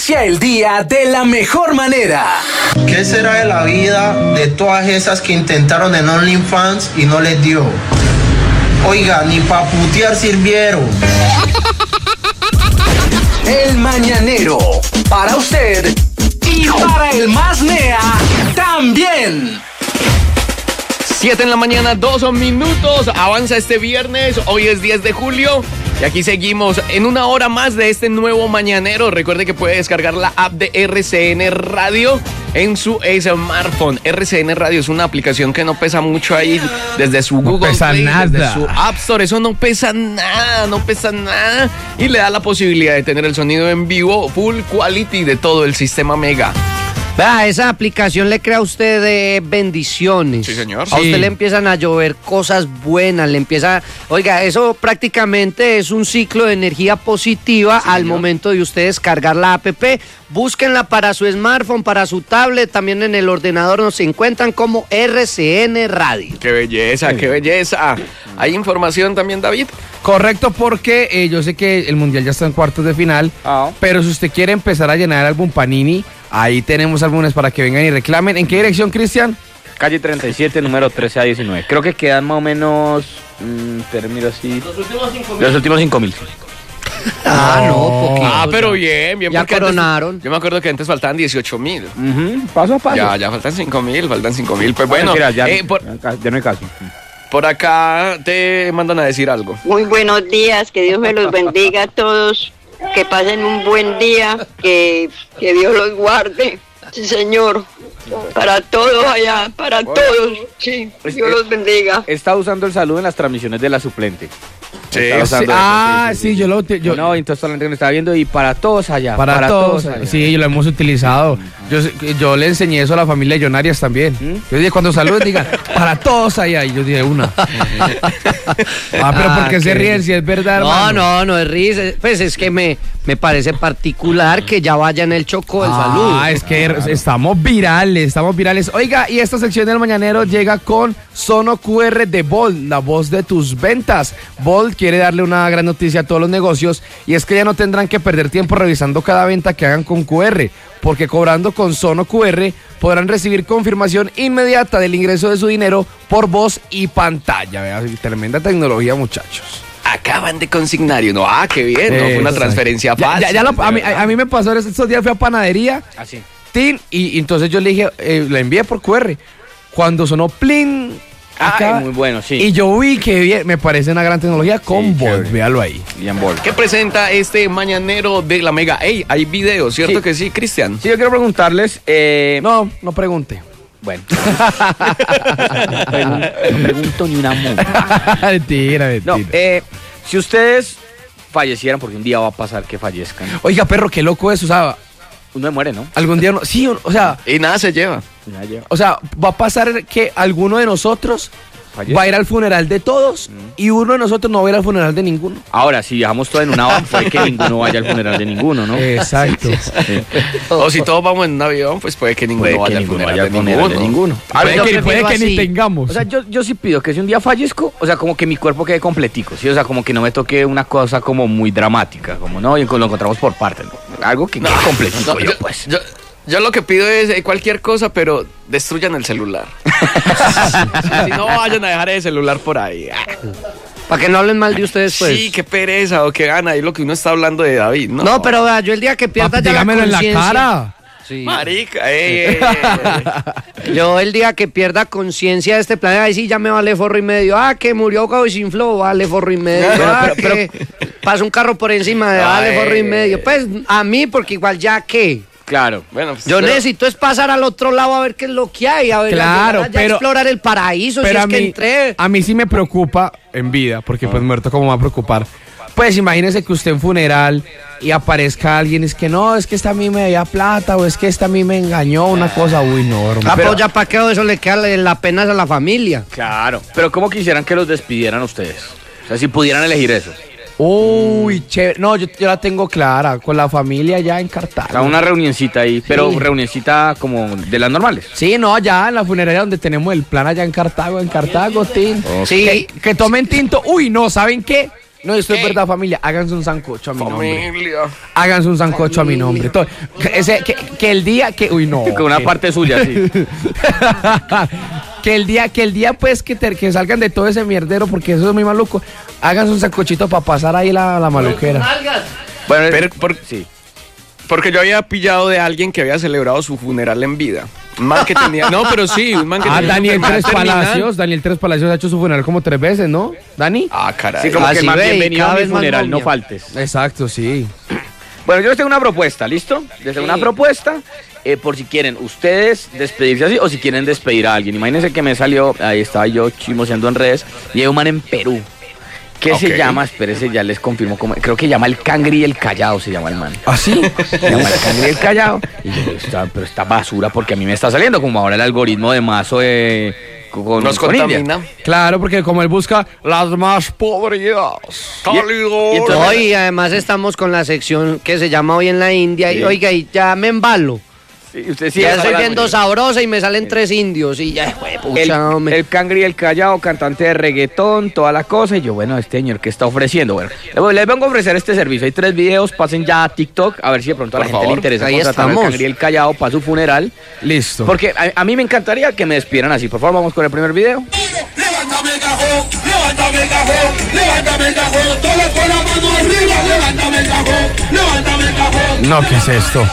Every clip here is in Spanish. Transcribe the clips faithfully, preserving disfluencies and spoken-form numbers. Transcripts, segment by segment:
Inicia el día de la mejor manera. ¿Qué será de la vida de todas esas que intentaron en OnlyFans y no les dio? Oiga, ni pa' putear sirvieron. El Mañanero, para usted y para el más nea también. siete en la mañana, dos minutos, avanza este viernes, hoy es diez de julio y aquí seguimos en una hora más de este nuevo Mañanero. Recuerde que puede descargar la app de R C N Radio en su smartphone. R C N Radio es una aplicación que no pesa mucho ahí desde su Google no pesa Play, nada. desde su App Store, eso no pesa nada, no pesa nada y le da la posibilidad de tener el sonido en vivo, full quality de todo el sistema Mega. Vea, esa aplicación le crea a usted de bendiciones. Sí, señor. A Sí. usted le empiezan a llover cosas buenas, le empieza... Oiga, eso prácticamente es un ciclo de energía positiva sí, al señor. momento de usted descargar la app. Búsquenla para su smartphone, para su tablet, también en el ordenador nos encuentran como R C N Radio. ¡Qué belleza, sí. qué belleza! ¿Hay información también, David? Correcto, porque eh, yo sé que el Mundial ya está en cuartos de final, oh. pero si usted quiere empezar a llenar álbum Panini, ahí tenemos álbumes para que vengan y reclamen. ¿En qué dirección, Cristian? Calle treinta y siete, número trece a diecinueve. Creo que quedan más o menos, mmm, termino así... Los últimos cinco mil. Los últimos cinco mil. Ah, no, poquito. Ah, pero bien, bien. Ya coronaron. Antes, yo me acuerdo que antes faltaban dieciocho mil. Uh-huh. Paso a paso. Ya, ya faltan cinco mil, faltan cinco mil. Pues bueno, mentira, ya, eh, por, ya no hay caso. Por acá te mandan a decir algo. Muy buenos días, que Dios me los bendiga a todos, que pasen un buen día, que, que Dios los guarde. Sí, señor. Para todos allá, para bueno, todos. Sí, Dios los bendiga. Está usando el saludo en las transmisiones de la suplente. Sí, sí. Ah, sí, sí, sí, sí, yo lo... Yo, no, entonces toda la gente que me estaba viendo y para todos allá. Para, para todos, todos allá. Sí, lo hemos utilizado. Yo, yo le enseñé eso a la familia Llonarias también. ¿Mm? Yo dije, cuando saluden, digan, para todos allá. Y yo dije, una. Ah, pero ¿por qué ah, se ríen si es verdad, no, hermano? No, no, no es risa. Pues es que me, me parece particular que ya vaya en el Chocó del ah, saludo. Ah, es que estamos virales, estamos virales. Oiga, y esta sección del Mañanero llega con Sono Q R de Bold, la voz de tus ventas. Bold quiere darle una gran noticia a todos los negocios y es que ya no tendrán que perder tiempo revisando cada venta que hagan con Q R, porque cobrando con Sono Q R podrán recibir confirmación inmediata del ingreso de su dinero por voz y pantalla. Vea, tremenda tecnología, muchachos. Acaban de consignar y uno, ah, qué bien, no fue una transferencia fácil. Ya, ya, ya lo, a, mí, a, a mí me pasó estos días, fui a panadería, ah, sí. tin, y, y entonces yo le dije, eh, la envié por Q R. Cuando sonó plin, acá, ay, muy bueno, sí. Y yo vi que bien, me parece una gran tecnología con sí, Bolt, véalo ahí. Bien Bolt. ¿Qué presenta este Mañanero de la Mega? Ey, hay videos, ¿cierto sí. que sí, Cristian? Sí, yo quiero preguntarles. Eh... No, no pregunte. Bueno. no, pregunto, no pregunto ni una muda. Mentira, mentira. No, eh, si ustedes fallecieran, porque un día va a pasar que fallezcan. Oiga, perro, qué loco eso, o sea... Uno muere, ¿no? Algún día, no, sí, o sea... Y nada se lleva. Nada lleva. O sea, va a pasar que alguno de nosotros fallece, va a ir al funeral de todos mm. y uno de nosotros no va a ir al funeral de ninguno. Ahora, si viajamos todos en una van, puede que ninguno vaya al funeral de ninguno, ¿no? Exacto. Sí. O si todos vamos en un avión, pues puede que ninguno puede vaya que al ninguno funeral, vaya de, al funeral ninguno. de ninguno. Puede yo que, puede que ni tengamos. O sea, yo, yo sí pido que si un día fallezco, o sea, como que mi cuerpo quede completico, ¿sí? O sea, como que no me toque una cosa como muy dramática, como no, y lo encontramos por partes, ¿no? Algo que no, quede completico, no, yo, yo, pues. Yo, Yo lo que pido es cualquier cosa, pero destruyan el celular. Si no vayan a dejar el celular por ahí. Para que no hablen mal de ustedes, pues. Sí, qué pereza o qué gana. Ahí lo que uno está hablando de David, ¿no? No, pero vea, yo el día que pierda Papi, ya la conciencia... en la cara. Sí. Marica, ey, ey, ey. Yo el día que pierda conciencia de este planeta, ahí sí ya me vale forro y medio. Ah, que murió Gabo y sin flow, vale forro y medio. Pero, ah, pero, que pasa un carro por encima de vale forro y medio. Pues a mí, porque igual ya que... Claro, bueno, pues, yo pero... necesito es pasar al otro lado a ver qué es lo que hay, a ver, claro, a pero, explorar el paraíso, pero si es a que mí, entré. A mí sí me preocupa en vida, porque pues muerto cómo me va a preocupar. Pues imagínese que usted en funeral y aparezca alguien, es que no, es que esta a mí me debía plata, o es que esta a mí me engañó, una cosa, uy, no, hermano. Ah, pero ya para qué eso le queda la pena a la familia. Claro, pero ¿cómo quisieran que los despidieran ustedes? O sea, si pudieran elegir eso. Uy, chévere. No, yo, yo la tengo clara, con la familia ya en Cartago. O sea, una reunioncita ahí, pero sí. reunioncita como de las normales. Sí, no, allá en la funeraria donde tenemos el plan allá en Cartago, en Cartago, tin. Okay. Sí, que, que tomen tinto. Uy, no, ¿saben qué? No, esto es ¿Qué? verdad, familia. Háganse un sancocho a mi nombre. Familia. Háganse un sancocho a mi nombre. Todo- que, ese, que, que el día que. Uy, no. Con una que- parte suya, sí. que el día, que el día, pues, que, te- que salgan de todo ese mierdero, porque eso es muy maluco. Háganse un sancochito para pasar ahí la, la maluquera. Bueno, Pero, por- sí. Porque yo había pillado de alguien que había celebrado su funeral en vida. Un man que tenía. No, pero sí, un man que Ah, tenía. Daniel una Tres enfermedad terminal. Palacios. Daniel Tres Palacios ha hecho su funeral como tres veces, ¿no? ¿Dani? Ah, caray. Sí, como Así que más ve, y bienvenido cada a mi vez más funeral, no momia. faltes. Exacto, sí. Bueno, yo les tengo una propuesta, ¿listo? Les tengo una propuesta eh, por si quieren ustedes despedirse así o si quieren despedir a alguien. Imagínense que me salió, ahí estaba yo chismoseando en redes, y hay un man en Perú. ¿Qué se Ok. llama? Espérese, ya les confirmo cómo. Creo que llama el Cangri el Callao, se llama el man. ¿Ah, sí? Se llama el Cangri el Callao. Y yo, está, pero esta basura, porque a mí me está saliendo como ahora el algoritmo de Mazo de. Con, Nos con India. contamina. Claro, porque como él busca las más podridas. Cálido. y entonces- No, y además estamos con la sección que se llama Hoy en la India. Y Sí. oiga, y ya me embalo. Sí, usted sí ya es estoy para- viendo sabrosa y me salen tres indios. Y ya, jue pucha, El, hombre. el Cangri el Callao, cantante de reggaetón, toda la cosa. Y yo, bueno, este señor, ¿qué está ofreciendo? Bueno, les- les vengo a ofrecer este servicio. Hay tres videos, pasen ya a TikTok, a ver si de pronto a la Por gente favor. le interesa Ahí contratar al estamos. Cangri el Callao para su funeral. Listo. Porque a, a mí me encantaría que me despidieran así. Por favor, vamos con el primer video. Levántame el cajón, levántame el cajón, levántame el cajón, todos con la mano arriba, levántame el cajón, levántame el cajón. No, ¿qué es esto?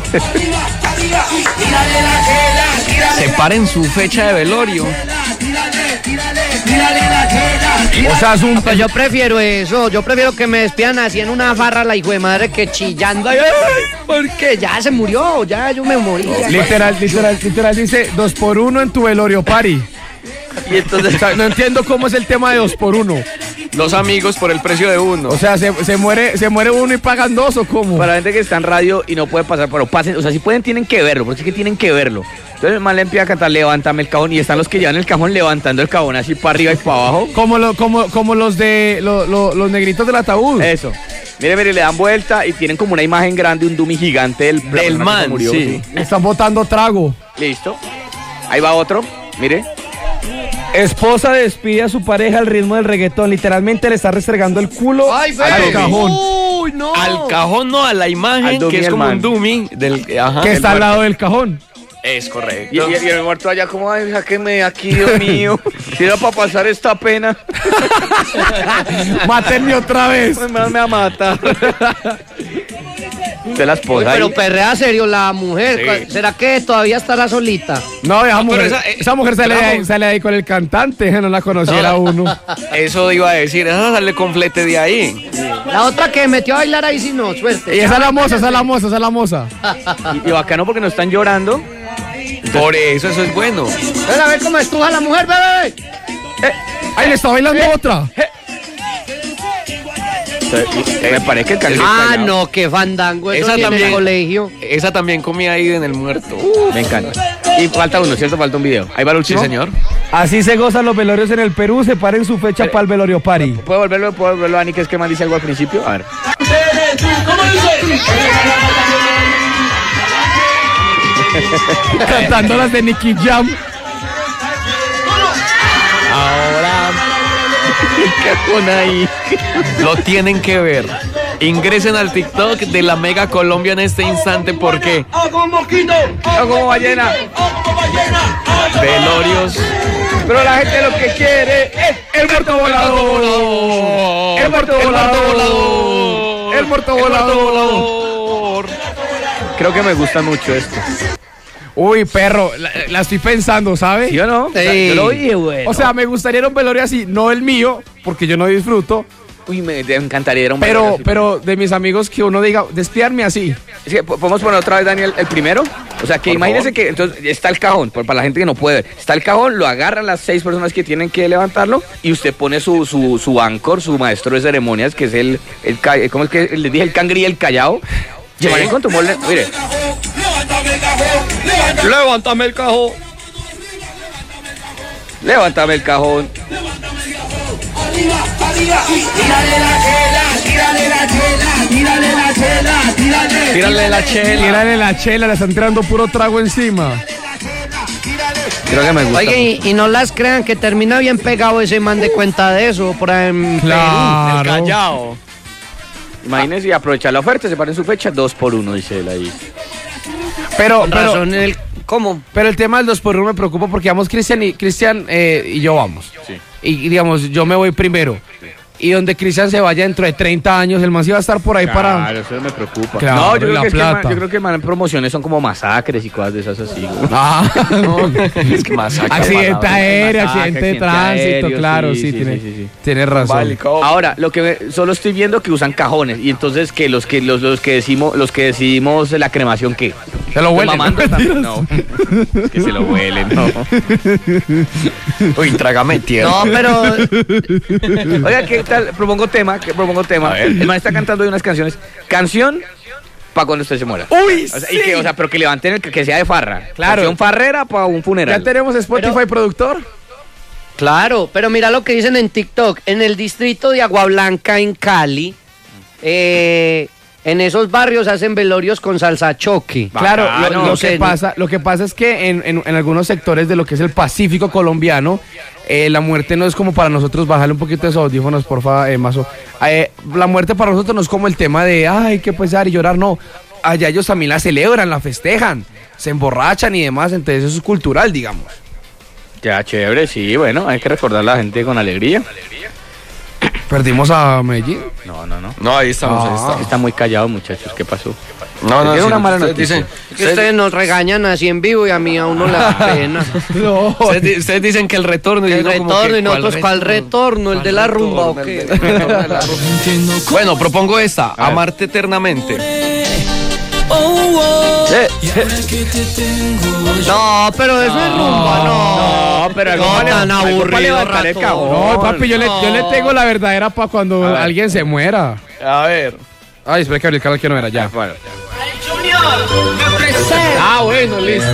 Tírale la chela, tírale, Separen su fecha de velorio. tírale, tírale, tírale la chela. O sea, es un... Pues yo prefiero eso, yo prefiero que me despidan así en una farra la hijo de madre que chillando. Ay, ay, porque ya se murió, ya yo me morí. ya. Literal, literal, literal dice dos por uno en tu velorio party. Y entonces. O sea, no entiendo cómo es el tema de dos por uno. Dos amigos por el precio de uno. O sea, se, se muere, se muere uno y pagan dos o cómo. Para la gente que está en radio y no puede pasar, pero pasen, o sea, si pueden, tienen que verlo, porque es que tienen que verlo. Entonces el man le empieza a cantar, levántame el cajón, y están los que llevan el cajón levantando el cajón así para arriba y para abajo. Como, lo, como, como los de lo- lo- los negritos del ataúd. Eso. Mire, mire, le dan vuelta y tienen como una imagen grande, un dummy gigante del, de la Del persona que man, se murió, sí. Están botando trago. Listo. Ahí va otro, mire. Esposa despide a su pareja al ritmo del reggaetón. Literalmente le está restregando el culo Ay, ve. al cajón. Uy, no. Al cajón, no, a la imagen, Al dummy que es del como man. un dummy del. Ajá, Que del está al muerto. lado del cajón. Es correcto. Y, y- y el muerto allá como, ay, sáquenme de aquí, Dios mío. Si era para pasar esta pena, Mátenme otra vez. pues más me va a matar. Usted la Uy, esposa pero ahí. perrea serio la mujer. Sí. ¿Será que todavía estará solita? No, esa pero mujer, esa- eh, esa mujer sale, de ahí, bravo. sale de ahí con el cantante. No la conociera uno. Eso iba a decir, esa sale con flete de ahí. La otra que metió a bailar ahí sí no, suerte. Y esa es la moza, esa es la moza, esa es la moza. Y, y bacano porque no están llorando. Por eso, eso es bueno. Ven a ver cómo estuja la mujer, bebé. Ay, le está bailando otra. Entonces, me parece que el Cangri Ah, Callao. no, qué fandango. Eso Esa ni en también. el colegio. Esa también comía ahí en el muerto. Me encanta. Y falta uno, ¿cierto? Falta un video. Ahí va el Sí, último. señor. Así se gozan los velorios en el Perú. Separen su fecha para el velorio party. ¿Puedo volverlo, puedo volverlo, Ani, que es que man dice algo al principio? A ver. ¿Cómo dice? Cantando las de Nicky Jam. Ahora. Cajón ahí. Lo tienen que ver. Ingresen al TikTok de la Mega Colombia en este instante porque ¡Ah, como mosquito! ¡Ah, como ballena! ¡Ah, como ballena! ¡Ah, como velorios. Pero la gente lo que quiere es el muerto volador. El muerto volador. El muerto volador. Creo que me gusta mucho esto. Uy, perro, la, la estoy pensando, ¿sabe? ¿Sí o no? O sea, Sí. yo lo oí, bueno. O sea, me gustaría un velorio así, no el mío, porque yo no disfruto, uy, me, me encantaría ir a un pero, velorio así. pero de mis amigos que uno diga, despiarme así. Es que, po- ¿podemos poner otra vez, Daniel, el primero? O sea, que Por imagínense favor. que entonces está el cajón, por- para la gente que no puede ver. Está el cajón, lo agarran las seis personas que tienen que levantarlo y usted pone su, su, su anchor, su maestro de ceremonias, que es el, el ca- ¿cómo es que les dije? El Cangri el Callao. Llevaré con tu molde, mire. ¡Levántame el cajón! ¡Levántame! Levántame el cajón. Levántame el cajón. ¡Arriba, arriba! ¡Tírale la chela! ¡Tírale la chela! ¡Tírale la chela! ¡Tírale! Tírale la chela. Tírale la chela, le están tirando puro trago encima. ¡Tírale Creo que me gusta. Oiga, y, y no las crean que termina bien pegado ese man de cuenta de eso, por ahí en Claro. El Callao. Imagínense y aprovechar la oferta, se paren su fecha, dos por uno, dice él ahí. Pero, Con pero, razón, el, ¿cómo? pero el tema del dos por uno me preocupa porque vamos Cristian y Cristian eh, y yo vamos. Sí. Y digamos, yo me voy primero. Y donde Cristian se vaya dentro de treinta años, el man sí va a estar por ahí para... Claro, eso me preocupa. Claro, no, yo y creo, la que es que el man- plata. yo creo que el man en promociones son como masacres y cosas de esas así. güey. Ah, no. Es que masacre. Accidente palabra. aéreo, Masacre, accidente de accidente tránsito, aéreo, claro, sí, sí, sí, tiene, sí, sí, sí. tiene razón. Vale, ¿cómo? Ahora, lo que me- solo estoy viendo que usan cajones y entonces que los que los, los que decimos los que decidimos la cremación qué. Se lo huelen. Mamando también, no. Es que se lo huelen, no. Uy, trágame tierra. No, pero Oiga, ¿qué tal? Propongo tema, que propongo tema. A ver. El man está cantando de unas canciones. Canción para cuando usted se muera. Uy, O sea, y que, o sea, pero que levanten el que, que sea de farra. Claro. Canción farrera para un funeral. ¿Ya tenemos Spotify Pero- productor? claro, pero mira lo que dicen en TikTok. En el distrito de Agua Blanca, en Cali, eh, en esos barrios hacen velorios con salsa choque. Claro, lo, Bacano. lo No que sé, pasa, lo que pasa es que en, en- en algunos sectores de lo que es el Pacífico colombiano, eh, la muerte no es como para nosotros, bajarle un poquito de esos audífonos, porfa, eh, Mazo. Eh, la muerte para nosotros no es como el tema de, ay, qué pesar y llorar, no. Allá ellos también la celebran, la festejan, se emborrachan y demás, entonces eso es cultural, digamos. Ya, chévere, sí, bueno, hay que recordar a la gente con alegría. Perdimos a Medellín. No, no, no. No, ahí estamos, ahí Ah. estamos. Está muy callado, muchachos, ¿qué pasó? No, no, Tiene sí, una mala ustedes noticia. dicen, Que ustedes nos regañan así en vivo y a mí a uno le da pena. No. ustedes, di- ustedes dicen que el retorno. y El uno como retorno que, y nosotros, ¿cuál retorno? ¿El de la rumba o retorno? qué? El de- el retorno de la rumba. Bueno, propongo esta, A ver. amarte eternamente. Eh, No, pero eso es rumba, no. No, pero algo No, para tan levantar- algo para aburrido, levantar el ratón. cajón. No, papi, yo le, yo le tengo la verdadera para cuando A ver. alguien se muera. A ver. Ay, espera que abrí el canal que no era ya. Bueno. Ah, bueno, listo.